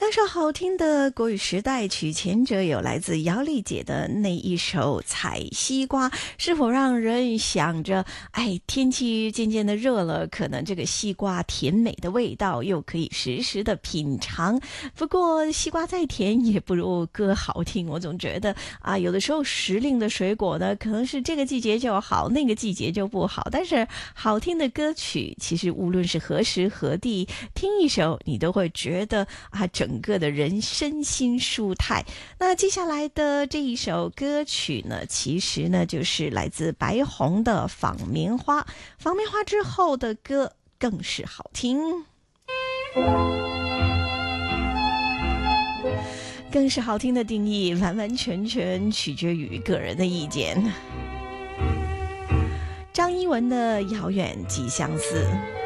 两首好听的国语时代曲，前者有来自姚丽姐的那一首《采西瓜》，是否让人想着，天气渐渐的热了，可能这个西瓜甜美的味道又可以时时的品尝。不过西瓜再甜也不如歌好听，我总觉得有的时候时令的水果呢，可能是这个季节就好，那个季节就不好。但是好听的歌曲，其实无论是何时何地听一首，你都会觉得整个的人身心舒泰。那接下来的这一首歌曲呢，其实呢就是来自白虹的《纺棉花》。纺棉花之后的歌更是好听，更是好听的定义完完全全取决于个人的意见。张一文的《遥远即相似》。